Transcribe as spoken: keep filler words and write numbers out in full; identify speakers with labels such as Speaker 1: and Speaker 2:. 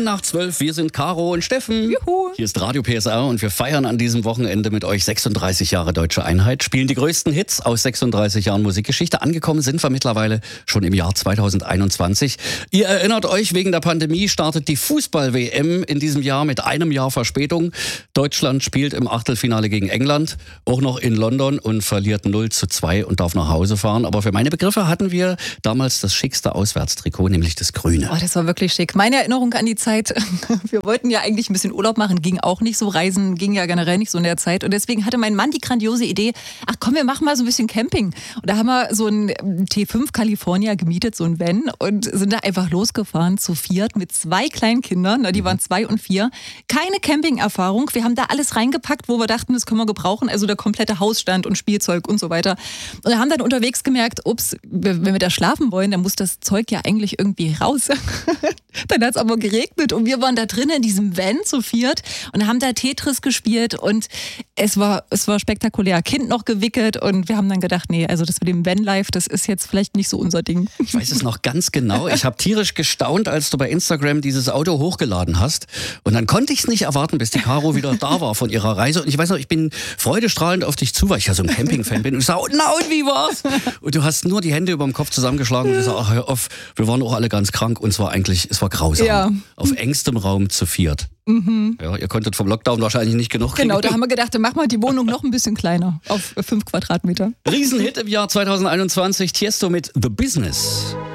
Speaker 1: sieben nach zwölf, wir sind Caro und Steffen.
Speaker 2: Juhu.
Speaker 1: Hier ist Radio P S R und wir feiern an diesem Wochenende mit euch sechsunddreißig Jahre Deutsche Einheit, spielen die größten Hits aus sechsunddreißig Jahren Musikgeschichte. Angekommen sind wir mittlerweile schon im Jahr zweitausendeinundzwanzig. Ihr erinnert euch, wegen der Pandemie startet die Fußball-W M in diesem Jahr mit einem Jahr Verspätung. Deutschland spielt im Achtelfinale gegen England, auch noch in London und verliert null zu zwei und darf nach Hause fahren. Aber für meine Begriffe hatten wir damals das schickste Auswärtstrikot, nämlich das grüne.
Speaker 2: Oh, das war wirklich schick. Meine Erinnerung an die Zeit, wir wollten ja eigentlich ein bisschen Urlaub machen, ging auch nicht so. Reisen ging ja generell nicht so in der Zeit. Und deswegen hatte mein Mann die grandiose Idee, ach komm, wir machen mal so ein bisschen Camping. Und da haben wir so ein T fünf California gemietet, so ein Van, und sind da einfach losgefahren zu viert mit zwei kleinen Kindern. Die waren zwei und vier. Keine Camping-Erfahrung. Wir haben da alles reingepackt, wo wir dachten, das können wir gebrauchen. Also der komplette Hausstand und Spielzeug und so weiter. Und haben dann unterwegs gemerkt, ups, wenn wir da schlafen wollen, dann muss das Zeug ja eigentlich irgendwie raus. Dann hat es aber geregnet und wir waren da drinnen in diesem Van zu viert und haben da Tetris gespielt und es war, es war spektakulär. Kind noch gewickelt und wir haben dann gedacht, nee, also das mit dem Vanlife, das ist jetzt vielleicht nicht so unser Ding.
Speaker 1: Ich weiß es noch ganz genau. Ich habe tierisch gestaunt, als du bei Instagram dieses Auto hochgeladen hast. Und dann konnte ich es nicht erwarten, bis die Caro wieder da war von ihrer Reise. Und ich weiß noch, ich bin freudestrahlend auf dich zu, weil ich ja so ein Camping-Fan bin. Und ich sage, na und wie war's? Und du hast nur die Hände über dem Kopf zusammengeschlagen und gesagt, ach hör auf, wir waren auch alle ganz krank. Und es war eigentlich, es war grausam.
Speaker 2: Ja.
Speaker 1: Auf engstem Raum zu viert.
Speaker 2: Mhm.
Speaker 1: Ja, ihr konntet vom Lockdown wahrscheinlich nicht genug kriegen.
Speaker 2: Genau, da haben wir gedacht, dann machen wir die Wohnung noch ein bisschen kleiner, auf fünf Quadratmeter.
Speaker 1: Riesenhit im Jahr zweitausendeinundzwanzig, Tiesto mit The Business.